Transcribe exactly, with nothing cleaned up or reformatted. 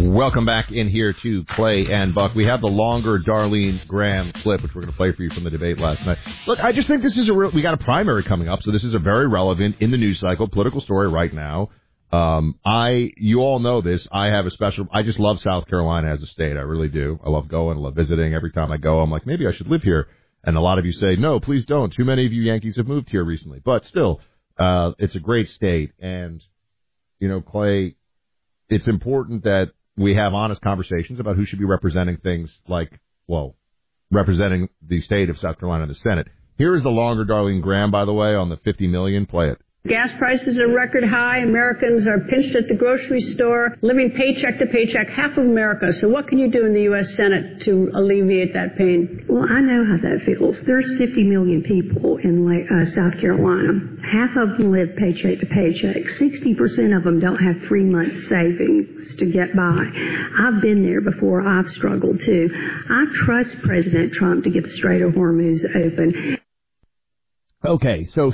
Welcome back in here to Clay and Buck. We have the longer Darlene Graham clip, which we're going to play for you from the debate last night. Look, I just think this is a real, we got a primary coming up, so this is a very relevant in the news cycle political story right now. Um, I, you all know this. I have a special, I just love South Carolina as a state. I really do. I love going, I love visiting. Every time I go, I'm like, maybe I should live here. And a lot of you say, no, please don't. Too many of you Yankees have moved here recently. But still, uh, it's a great state. And, you know, Clay, it's important that we have honest conversations about who should be representing things like, well, representing the state of South Carolina in the Senate. Here is the longer Darlene Graham, by the way, on the fifty million. Play it. Gas prices are record high. Americans are pinched at the grocery store, living paycheck to paycheck, half of America. So what can you do in the U S. Senate to alleviate that pain? Well, I know how that feels. There's fifty million people in uh, South Carolina. Half of them live paycheck to paycheck. sixty percent of them don't have three months savings to get by. I've been there before. I've struggled too. I trust President Trump to get the Strait of Hormuz open. Okay, so